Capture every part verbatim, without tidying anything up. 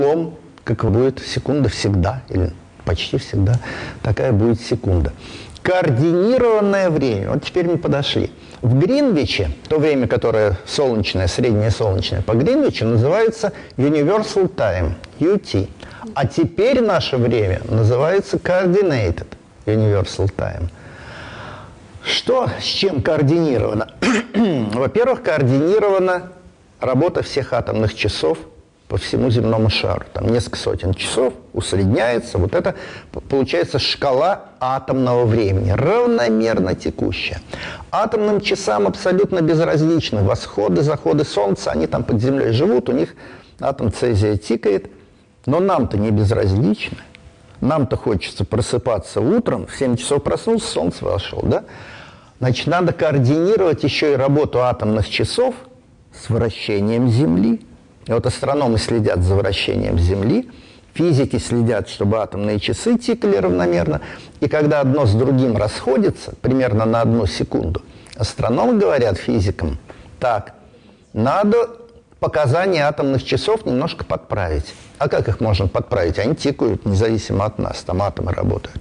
как будет секунда всегда, или почти всегда такая будет секунда. Координированное время. Вот теперь мы подошли. В Гринвиче, то время, которое солнечное, среднее солнечное, по Гринвичу называется Universal Time, ю ти. А теперь наше время называется Coordinated Universal Time. Что с чем координировано? Во-первых, координирована работа всех атомных часов по всему земному шару. Там несколько сотен часов, усредняется. Вот это получается шкала атомного времени, равномерно текущая. Атомным часам абсолютно безразличны восходы, заходы Солнца. Они там под землей живут, у них атом цезия тикает. Но нам-то не безразлично. Нам-то хочется просыпаться утром, в семь часов проснулся, Солнце вошло, да? Значит, надо координировать еще и работу атомных часов с вращением Земли. И вот астрономы следят за вращением Земли, физики следят, чтобы атомные часы тикали равномерно. И когда одно с другим расходится, примерно на одну секунду, астрономы говорят физикам: так, надо показания атомных часов немножко подправить. А как их можно подправить? Они тикают независимо от нас, там атомы работают.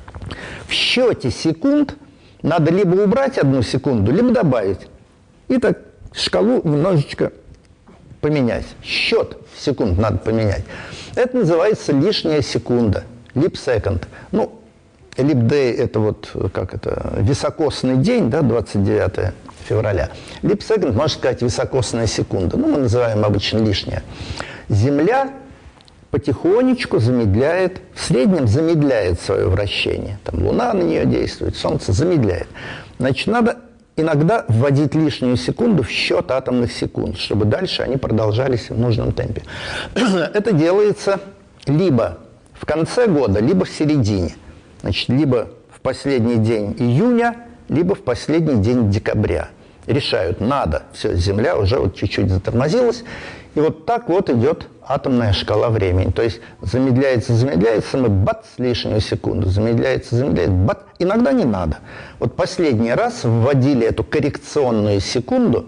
В счете секунд надо либо убрать одну секунду, либо добавить. И так шкалу немножечко поменять. Счет секунд надо поменять. Это называется лишняя секунда, leap second. Ну, leap day – это вот, как это, високосный день, да, двадцать девятое февраля. Leap second, можно сказать, високосная секунда. Ну, мы называем обычно лишняя. Земля потихонечку замедляет, в среднем замедляет свое вращение. Там Луна на нее действует, Солнце замедляет. Значит, надо иногда вводить лишнюю секунду в счет атомных секунд, чтобы дальше они продолжались в нужном темпе. Это делается либо в конце года, либо в середине. Значит, либо в последний день июня, либо в последний день декабря. Решают, надо, все, Земля уже вот чуть-чуть затормозилась. И вот так вот идет атомная шкала времени. То есть замедляется, замедляется, мы бац, лишнюю секунду, замедляется, замедляется, бац. Иногда не надо. Вот последний раз вводили эту коррекционную секунду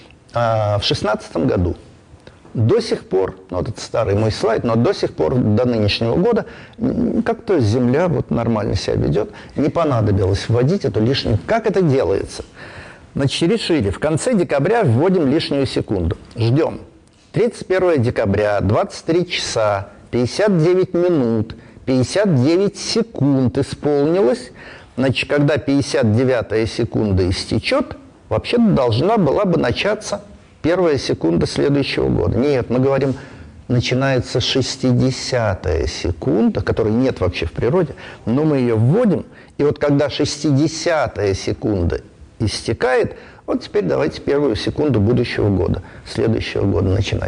а, в шестнадцатом году. До сих пор, ну вот это старый мой слайд, но до сих пор, до нынешнего года, как-то Земля вот нормально себя ведет, не понадобилось вводить эту лишнюю. Как это делается? Значит, решили, в конце декабря вводим лишнюю секунду. Ждем. тридцать первого декабря, двадцать три часа, пятьдесят девять минут, пятьдесят девять секунд исполнилось. Значит, когда пятьдесят девятая секунда истечет, вообще-то должна была бы начаться первая секунда следующего года. Нет, мы говорим, начинается шестидесятая секунда, которой нет вообще в природе, но мы ее вводим. И вот когда шестидесятая секунда истекает, вот теперь давайте первую секунду будущего года, следующего года начинать.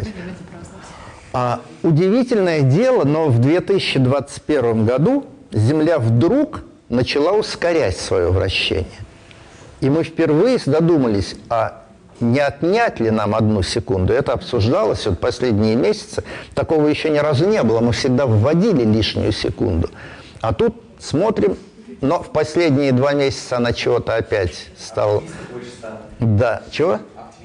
А, удивительное дело, но в две тысячи двадцать первом году Земля вдруг начала ускорять свое вращение. И мы впервые задумались, а не отнять ли нам одну секунду? Это обсуждалось вот последние месяцы. Такого еще ни разу не было. Мы всегда вводили лишнюю секунду. А тут смотрим, но в последние два месяца она чего-то опять стала... Да, чего?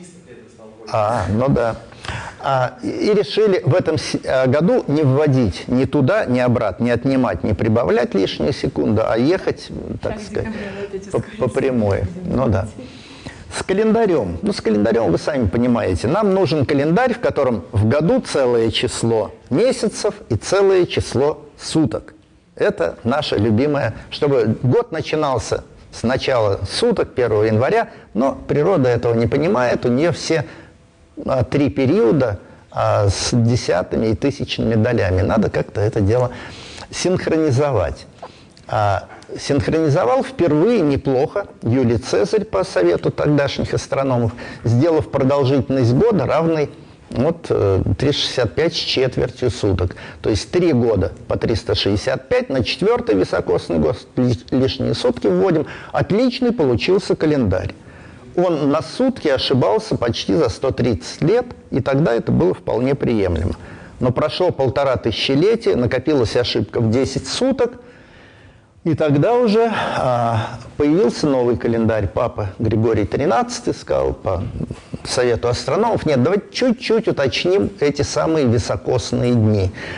А, ну да. А, и решили в этом году не вводить ни туда, ни обратно, не отнимать, не прибавлять лишнюю секунду, а ехать, так сказать, по, по прямой. Ну да. С календарем. Ну, с календарем вы сами понимаете. Нам нужен календарь, в котором в году целое число месяцев и целое число суток. Это наше любимое, чтобы год начинался с начала суток, первого января, но природа этого не понимает, у нее все а, три периода а, с десятыми и тысячными долями. Надо как-то это дело синхронизовать. А, синхронизовал впервые неплохо Юлий Цезарь по совету тогдашних астрономов, сделав продолжительность года равной вот триста шестьдесят пять с четвертью суток. То есть три года по триста шестьдесят пять, на четвертый високосный год лишние сутки вводим. Отличный получился календарь. Он на сутки ошибался почти за сто тридцать лет, и тогда это было вполне приемлемо. Но прошло полтора тысячелетия, накопилась ошибка в десять суток, и тогда уже а, появился новый календарь. Папа Григорий тринадцатый сказал по совету астрономов: нет, давайте чуть-чуть уточним эти самые високосные дни.